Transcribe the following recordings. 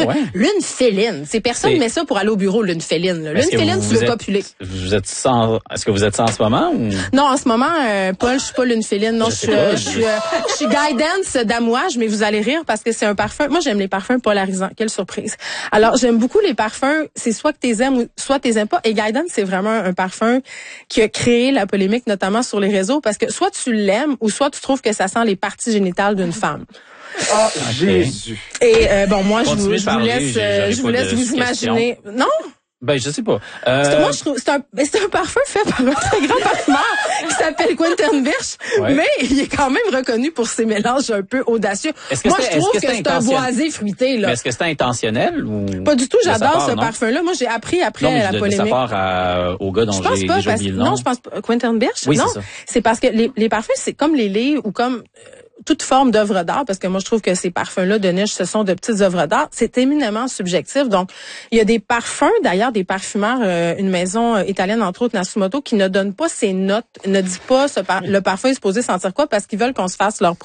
ouais. Lune féline. C'est personne met ça pour aller au bureau, lune féline. Là. Lune féline, tu veux copuler. Est-ce que vous êtes ça en ce moment ou? Non, en ce moment, Paul, je suis pas lune féline. Non, je suis guidance d'amouage, mais vous allez rire parce que c'est un parfum. Moi, j'aime les parfums polarisants. Quelle surprise. Alors, j'aime beaucoup les parfums. C'est soit que t'es aimes ou soit t'es aimes pas. Et guidance, c'est vraiment un parfum qui a créé la polémique, notamment sur les réseaux, parce que soit tu l'aimes ou soit tu trouves que ça sent les parties génitales d'une femme. Ah, Jésus. Et moi, je vous laisse vous imaginer. Non? Ben, je sais pas. Moi, je trouve c'est un parfum fait par un très grand parfumeur qui s'appelle Quentin Birch, mais il est quand même reconnu pour ses mélanges un peu audacieux. Moi, je trouve que c'est un boisé fruité, là. Mais est-ce que c'est intentionnel ou? Pas du tout, j'adore ce parfum-là. Moi, j'ai appris après la polémique. Ça part au gars dont j'ai déjà oublié le nom. Non, je pense pas. Quentin Birch? Oui, non. c'est ça. C'est parce que les parfums, c'est comme les livres ou comme toute forme d'œuvre d'art, parce que moi, je trouve que ces parfums-là de niche, ce sont de petites œuvres d'art. C'est éminemment subjectif. Donc, il y a des parfums, d'ailleurs, des parfumeurs, une maison italienne, entre autres, Natsumoto, qui ne donne pas ses notes, ne dit pas le parfum est supposé sentir quoi, parce qu'ils veulent qu'on se fasse notre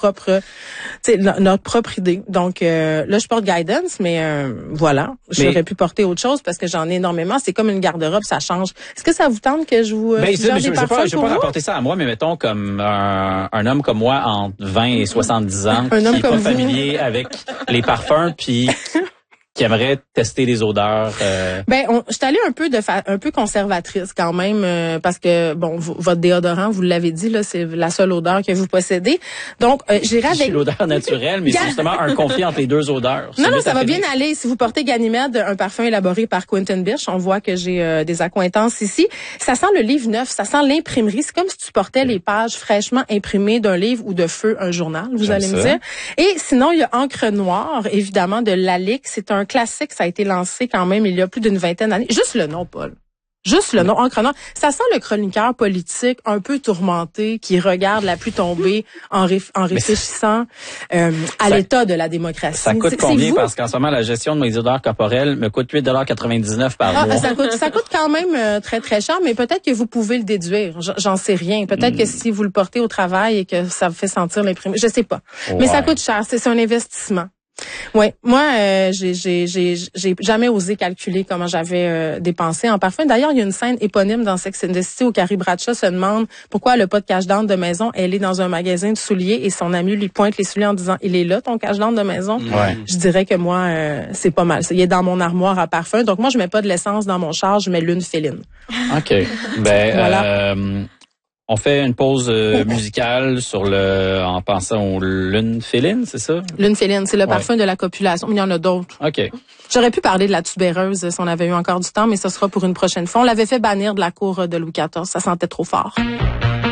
propre idée. Donc, là, je porte Guidance, mais voilà. J'aurais pu porter autre chose parce que j'en ai énormément. C'est comme une garde-robe, ça change. Est-ce que ça vous tente que je vous suggère des parfums? Je vais pas rapporter ça à moi, mais mettons comme un homme comme moi entre 20 et 70 ans, qui est pas familier avec les parfums, puis qui aimerait tester les odeurs. Je suis allée un peu conservatrice quand même, parce que votre déodorant, vous l'avez dit là, c'est la seule odeur que vous possédez. Donc j'irai avec l'odeur naturelle, mais c'est justement un conflit entre les deux odeurs. Non, ça va bien aller. Si vous portez Ganymède, un parfum élaboré par Quentin Birch, on voit que j'ai des accointances ici. Ça sent le livre neuf, ça sent l'imprimerie. C'est comme si tu portais les pages fraîchement imprimées d'un livre ou de feu un journal, vous allez me dire. Et sinon, il y a Encre Noire, évidemment, de Lalique. C'est un classique, ça a été lancé quand même il y a plus d'une vingtaine d'années. Juste le nom, Paul. Juste le nom, Encre Noire. Ça sent le chroniqueur politique un peu tourmenté qui regarde la pluie tomber en réfléchissant à l'état de la démocratie. Ça coûte combien? Parce qu'en ce moment, la gestion de mes odeurs corporelles me coûte 8,99 par mois. Ça coûte quand même très, très cher, mais peut-être que vous pouvez le déduire. J'en sais rien. Peut-être que si vous le portez au travail et que ça vous fait sentir l'imprimé, je sais pas. Ouais. Mais ça coûte cher. C'est un investissement. Oui, moi, j'ai jamais osé calculer comment j'avais dépensé en parfum. D'ailleurs, il y a une scène éponyme dans Sex and the City où Carrie Bradshaw se demande pourquoi elle n'a pas de cache-dente de maison. Elle est dans un magasin de souliers et son ami lui pointe les souliers en disant « Il est là, ton cache-dente de maison? » Je dirais que moi, c'est pas mal. Il est dans mon armoire à parfum. Donc moi, je mets pas de l'essence dans mon char, je mets lune féline. OK. Voilà. On fait une pause musicale en pensant aux lunes félines, c'est ça? Lune féline, c'est le parfum de la copulation. Mais il y en a d'autres. OK. J'aurais pu parler de la tubéreuse si on avait eu encore du temps, mais ce sera pour une prochaine fois. On l'avait fait bannir de la cour de Louis XIV. Ça sentait trop fort.